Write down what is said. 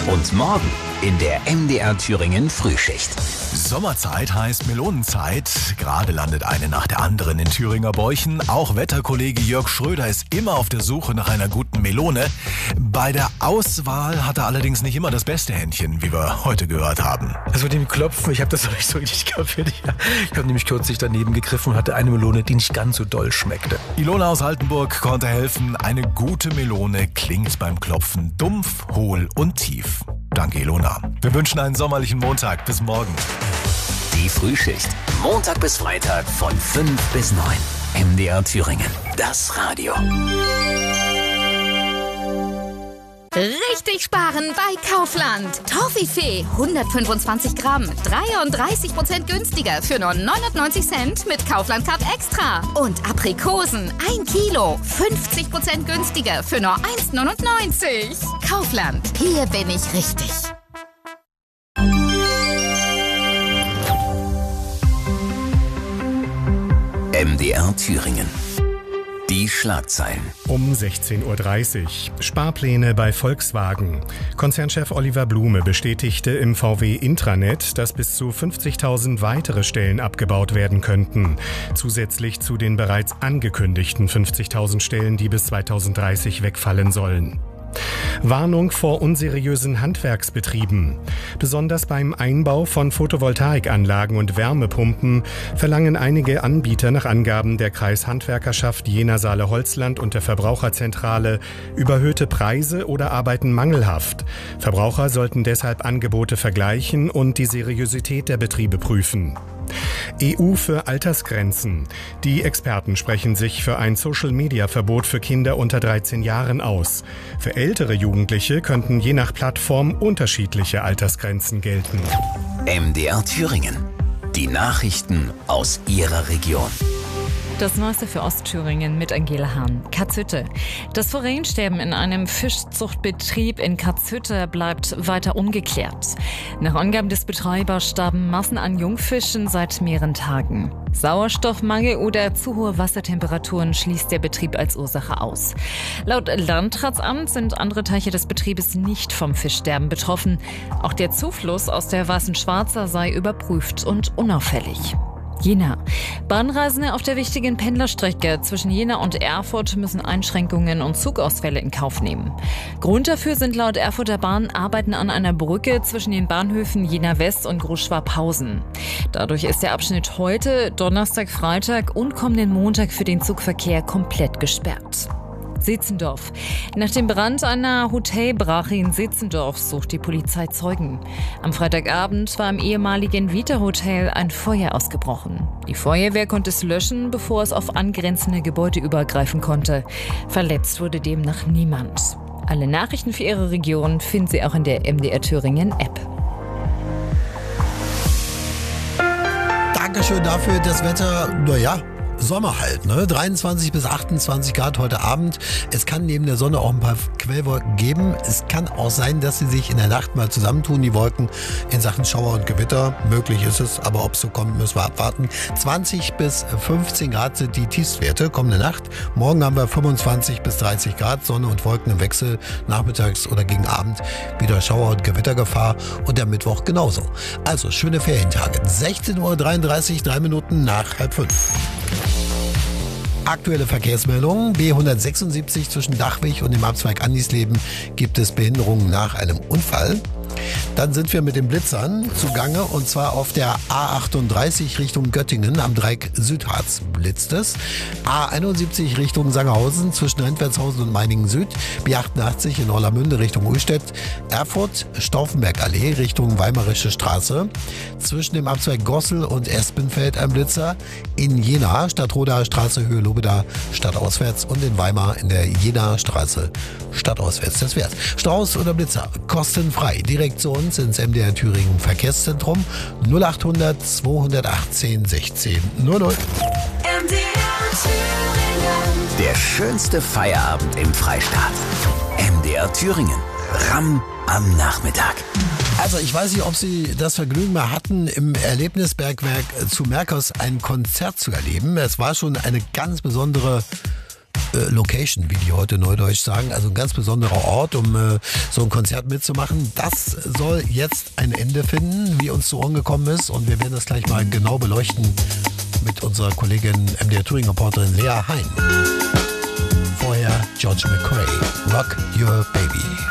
Und morgen in der MDR Thüringen Frühschicht. Sommerzeit heißt Melonenzeit. Gerade landet eine nach der anderen in Thüringer Bäuchen. Auch Wetterkollege Jörg Schröder ist immer auf der Suche nach einer guten Melone. Bei der Auswahl hat er allerdings nicht immer das beste Händchen, wie wir heute gehört haben. Also mit dem Klopfen, ich habe das noch nicht so richtig kapiert. Ich habe nämlich kürzlich daneben gegriffen und hatte eine Melone, die nicht ganz so doll schmeckte. Ilona aus Altenburg konnte helfen. Eine gute Melone klingt beim Klopfen dumpf, hohl und tief. Danke, Ilona. Wir wünschen einen sommerlichen Montag. Bis morgen. Die Frühschicht. Montag bis Freitag von 5 bis 9. MDR Thüringen. Das Radio. Richtig sparen bei Kaufland. Toffifee 125 Gramm, 33% günstiger für nur 99 Cent mit Kaufland Card Extra. Und Aprikosen 1 Kilo, 50% günstiger für nur 1,99. Kaufland, hier bin ich richtig. MDR Thüringen. Die Schlagzeilen. Um 16:30 Uhr. Sparpläne bei Volkswagen. Konzernchef Oliver Blume bestätigte im VW-Intranet, dass bis zu 50.000 weitere Stellen abgebaut werden könnten. Zusätzlich zu den bereits angekündigten 50.000 Stellen, die bis 2030 wegfallen sollen. Warnung vor unseriösen Handwerksbetrieben. Besonders beim Einbau von Photovoltaikanlagen und Wärmepumpen verlangen einige Anbieter nach Angaben der Kreishandwerkerschaft Jena-Saale-Holzland und der Verbraucherzentrale überhöhte Preise oder arbeiten mangelhaft. Verbraucher sollten deshalb Angebote vergleichen und die Seriosität der Betriebe prüfen. EU für Altersgrenzen. Die Experten sprechen sich für ein Social-Media-Verbot für Kinder unter 13 Jahren aus. Für ältere Jugendliche könnten je nach Plattform unterschiedliche Altersgrenzen gelten. MDR Thüringen. Die Nachrichten aus Ihrer Region. Das Neueste für Ostthüringen mit Angela Hahn. Katzhütte. Das Forellensterben in einem Fischzuchtbetrieb in Katzhütte bleibt weiter ungeklärt. Nach Angaben des Betreibers starben Massen an Jungfischen seit mehreren Tagen. Sauerstoffmangel oder zu hohe Wassertemperaturen schließt der Betrieb als Ursache aus. Laut Landratsamt sind andere Teile des Betriebes nicht vom Fischsterben betroffen. Auch der Zufluss aus der Weißen Schwarzer sei überprüft und unauffällig. Jena. Bahnreisende auf der wichtigen Pendlerstrecke zwischen Jena und Erfurt müssen Einschränkungen und Zugausfälle in Kauf nehmen. Grund dafür sind laut Erfurter Bahn Arbeiten an einer Brücke zwischen den Bahnhöfen Jena West und Großschwabhausen. Dadurch ist der Abschnitt heute, Donnerstag, Freitag und kommenden Montag für den Zugverkehr komplett gesperrt. Setzendorf. Nach dem Brand einer Hotelbrache in Setzendorf sucht die Polizei Zeugen. Am Freitagabend war im ehemaligen Vita-Hotel ein Feuer ausgebrochen. Die Feuerwehr konnte es löschen, bevor es auf angrenzende Gebäude übergreifen konnte. Verletzt wurde demnach niemand. Alle Nachrichten für Ihre Region finden Sie auch in der MDR Thüringen App. Dankeschön dafür. Das Wetter, Sommer halt, ne? 23 bis 28 Grad heute Abend. Es kann neben der Sonne auch ein paar Quellwolken geben. Es kann auch sein, dass sie sich in der Nacht mal zusammentun, die Wolken, in Sachen Schauer und Gewitter. Möglich ist es, aber ob es so kommt, müssen wir abwarten. 20 bis 15 Grad sind die Tiefstwerte kommende Nacht. Morgen haben wir 25 bis 30 Grad, Sonne und Wolken im Wechsel. Nachmittags oder gegen Abend wieder Schauer- und Gewittergefahr und der Mittwoch genauso. Also schöne Ferientage. 16:33 Uhr, 3 Minuten nach 4:30. Aktuelle Verkehrsmeldungen. B176 zwischen Dachwig und dem Abzweig Andisleben gibt es Behinderungen nach einem Unfall. Dann sind wir mit den Blitzern zugange und zwar auf der A38 Richtung Göttingen am Dreieck Südharz blitzt es. A71 Richtung Sangerhausen zwischen Rentwertshausen und Meiningen Süd. B88 in Orlamünde Richtung Ullstedt. Erfurt Stauffenberg-Allee Richtung Weimarische Straße. Zwischen dem Abzweig Gossel und Espenfeld ein Blitzer. In Jena Stadtrodaer Straße Höhe Lobeda stadtauswärts und in Weimar in der Jena Straße stadtauswärts. Das wär's. Staus oder Blitzer kostenfrei. Direkt zu uns ins MDR Thüringen Verkehrszentrum 0800 218 16 00. Der schönste Feierabend im Freistaat. MDR Thüringen. Ramm am Nachmittag. Also ich weiß nicht, ob Sie das Vergnügen mal hatten, im Erlebnisbergwerk zu Merkers ein Konzert zu erleben. Es war schon eine ganz besondere Location, wie die heute neudeutsch sagen, also ein ganz besonderer Ort, um so ein Konzert mitzumachen. Das soll jetzt ein Ende finden, wie uns zu Ohren gekommen ist, und wir werden das gleich mal genau beleuchten mit unserer Kollegin MDR Touring-Reporterin Lea Hein. Vorher George McRae, Rock Your Baby.